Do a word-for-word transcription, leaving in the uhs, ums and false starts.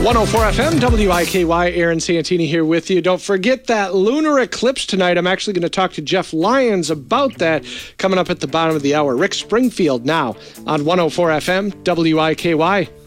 one oh four F M, W I K Y, Aaron Santini here with you. Don't forget that lunar eclipse tonight. I'm actually going to talk to Jeff Lyons about that coming up at the bottom of the hour. Rick Springfield now on one oh four F M, W I K Y.